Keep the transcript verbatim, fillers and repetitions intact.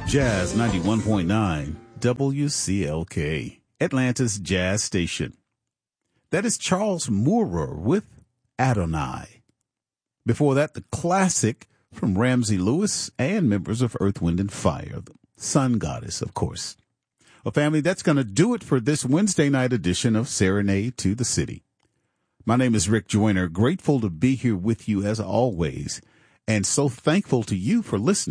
Jazz ninety-one point nine W C L K, Atlanta's Jazz Station. That is Charles Moorer with Adonai. Before that, the classic from Ramsey Lewis and members of Earth, Wind, and Fire, the Sun Goddess, of course. Well, family, that's going to do it for this Wednesday night edition of Serenade to the City. My name is Rick Joyner, grateful to be here with you as always, and so thankful to you for listening.